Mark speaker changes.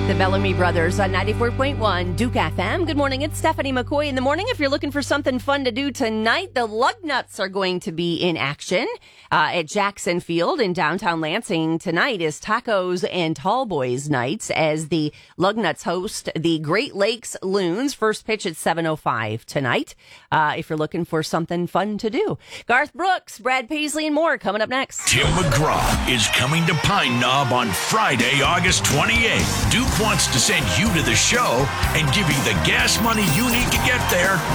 Speaker 1: The Bellamy Brothers on 94.1 Duke FM. Good morning. It's Stephanie McCoy in the morning. If you're looking for something fun to do tonight, the Lugnuts are going to be in action at Jackson Field in downtown Lansing. Tonight is Tacos and Tall Boys nights as the Lugnuts host the Great Lakes Loons. First pitch at 7:05 tonight. If you're looking for something fun to do. Garth Brooks, Brad Paisley, and more coming up next.
Speaker 2: Tim McGraw is coming to Pine Knob on Friday, August 28th. Duke wants to send you to the show and give you the gas money you need to get there